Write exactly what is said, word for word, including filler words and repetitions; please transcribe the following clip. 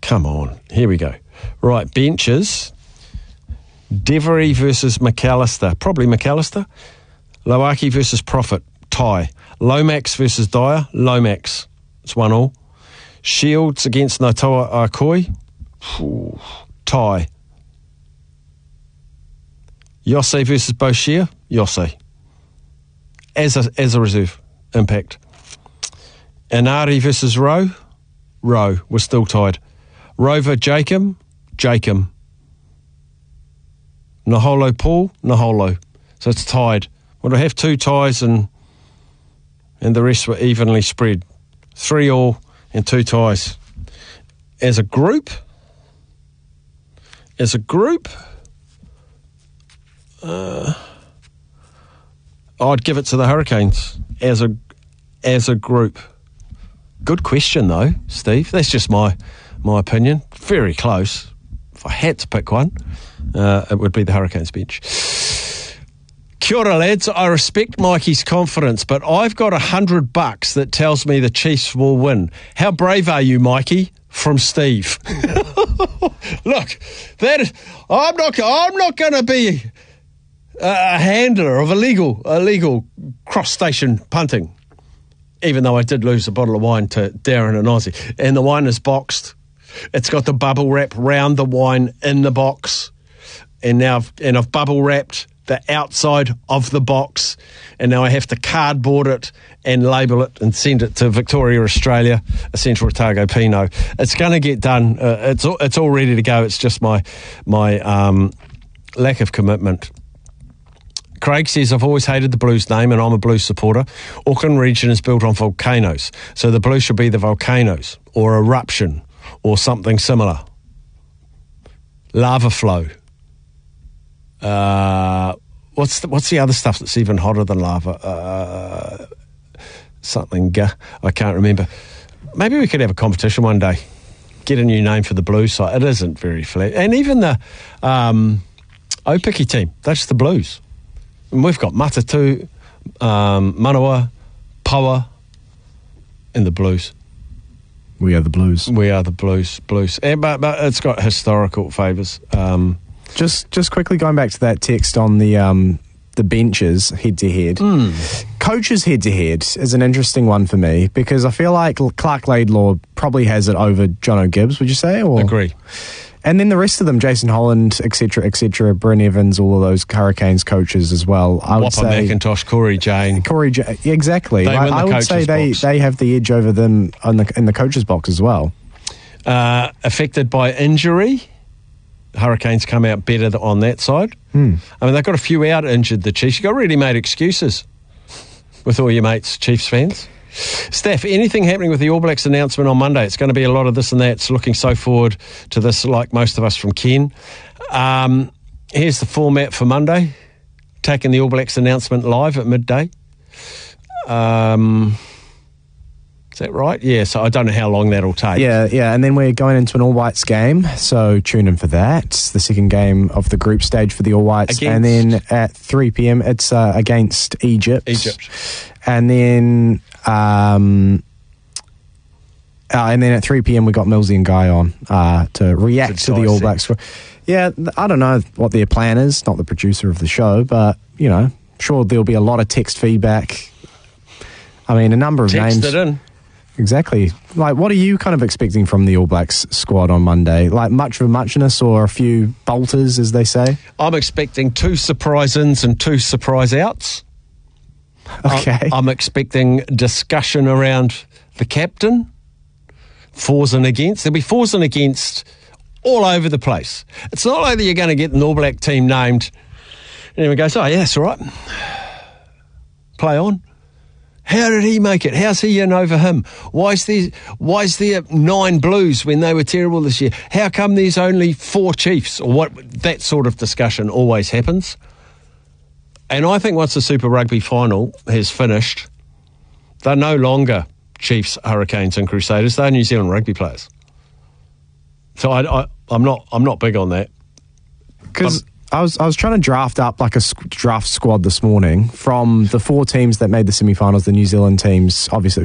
Come on. Here we go. Right, benches. Devery versus McAllister. Probably McAllister. Loaki versus Profit. Tie. Lomax versus Dyer. Lomax. It's one all. Shields against Notoa Akoi. Ooh, tie. Yosei versus Boshier. Yosei. As a, as a reserve. Impact. Inari versus Rowe. Rowe. We're still tied. Rover Jacob. Jacob. Naholo Paul. Naholo. So it's tied. Would I have two ties and and the rest were evenly spread? Three all and two ties. As a group, as a group, uh, I'd give it to the Hurricanes as a as a group. Good question though, Steve. That's just my my opinion. Very close. If I had to pick one, uh, it would be the Hurricanes bench. Kia ora, lads. I respect Mikey's confidence, but I've got a hundred bucks that tells me the Chiefs will win. How brave are you, Mikey? From Steve. Look, that I'm not. I'm not going to be a handler of illegal, illegal cross-station punting. Even though I did lose a bottle of wine to Darren and Ozzy, and the wine is boxed. It's got the bubble wrap round the wine in the box, and now I've, and I've bubble wrapped the outside of the box, and now I have to cardboard it and label it and send it to Victoria, Australia, Essential Otago Pinot. It's going to get done. Uh, it's all, it's all ready to go. It's just my my um, lack of commitment. Craig says, I've always hated the Blues name and I'm a Blues supporter. Auckland region is built on volcanoes, so the Blues should be the volcanoes or eruption or something similar. Lava flow. Uh, what's the, what's the other stuff that's even hotter than lava? Uh, something, uh, I can't remember. Maybe we could have a competition one day. Get a new name for the Blues side. It isn't very flat. And even the um, Opiki team, that's the Blues. And we've got Matatu, um, Manawa, Paua, and the Blues. We are the Blues. We are the Blues. Blues. And, but, but it's got historical favours. Um, Just just quickly going back to that text on the um, the benches head-to-head. Mm. Coaches head-to-head is an interesting one for me because I feel like Clark Laidlaw probably has it over Jono Gibbs, would you say? Or? Agree. And then the rest of them, Jason Holland, et cetera, et cetera, Bryn Evans, all of those Hurricanes coaches as well. I would Whopper say McIntosh, Corey Jane. Corey Jane, exactly. They like, win the I would coaches say they, box. they have the edge over them on the, in the coaches box as well. Uh, affected by injury, Hurricanes come out better on that side. Hmm. I mean, they've got a few out injured, the Chiefs. You've got ready-made excuses with all your mates, Chiefs fans. Steph, anything happening with the All Blacks announcement on Monday? It's going to be a lot of this and that. It's looking so forward to this, like most of us from Ken. Um, here's the format for Monday. Taking the All Blacks announcement live at midday. Um, is that right? Yeah, so I don't know how long that'll take. Yeah, yeah, and then we're going into an All Whites game, so tune in for that. It's the second game of the group stage for the All Whites. Against? And then at three p.m, it's uh, against Egypt. Egypt. And then... Um, uh, and then at three p.m. we got Millsy and Guy on uh, to react to, to the All Blacks. Yeah, I don't know what their plan is, not the producer of the show, but, you know, sure there'll be a lot of text feedback. I mean, a number of Text names. it in. Exactly. Like, what are you kind of expecting from the All Blacks squad on Monday? Like, much of a muchness or a few bolters, as they say? I'm expecting two surprise-ins and two surprise-outs. Okay. I'm expecting discussion around the captain, fors and against. There'll be fors and against all over the place. It's not like that you're going to get an All Black team named and everyone goes, oh, yeah, that's all right. Play on. How did he make it? How's he in over him? Why is there, why is there nine Blues when they were terrible this year? How come there's only four Chiefs? Or what? That sort of discussion always happens. And I think once the Super Rugby final has finished, they're no longer Chiefs, Hurricanes and Crusaders. They're New Zealand rugby players. So I, I, I'm not I'm not big on that. Because I was I was trying to draft up like a draft squad this morning from the four teams that made the semi-finals, the New Zealand teams, obviously